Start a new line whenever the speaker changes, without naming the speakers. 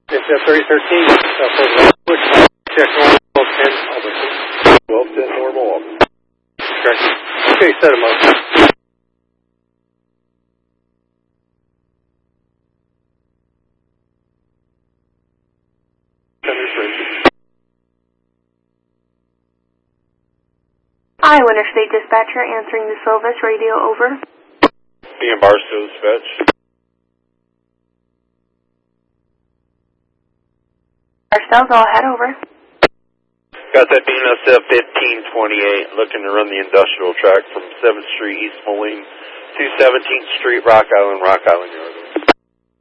It's 3013. Check normal 1210 Alberton.
1210 normal.
Okay, set them up.
Hi, Winter State Dispatcher, answering the Silvis radio, over.
Being Barstow Dispatch.
Barstow, go ahead, over.
Got that DNSF 1528, looking to run the industrial track from 7th Street, East Moline, to 17th Street, Rock Island, Yard.